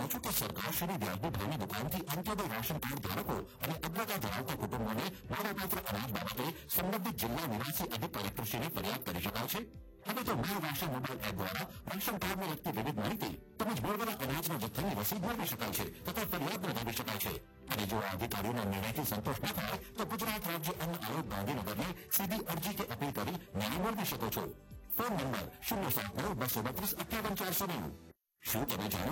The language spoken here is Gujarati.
છું કે સરકારશ્રીની વ્યાજબી ભાવની દુકાનથી અંત્યોદય રાશન કાર્ડ ધારકો અને અગ્રતા ધરાવતા કુટુંબોને મળવાપાત્ર અનાજ બાબતે સંબંધિત જિલ્લા નિવાસી અધિક કલેક્ટરશ્રીને ફરિયાદ કરી શકાય છે। હવે તો માય રાશન મોબાઈલ એપ દ્વારા રાશન કાર્ડને લગતી વિવિધ માહિતી તેમજ મળવાના અનાજના જથ્થાની રસીદ મેળવી શકાય છે તથા ફરિયાદ નોંધાવી શકાય છે। અને જો આ અધિકારીઓના નિર્ણયથી સંતોષ ન થાય તો ગુજરાત રાજ્ય અન્ન આયોગ ગાંધીનગરને સીધી અરજી કે અપીલ કરી ન્યાય મેળવી શકો છો। Phone number 079 232 58 490। શું તમે જાણો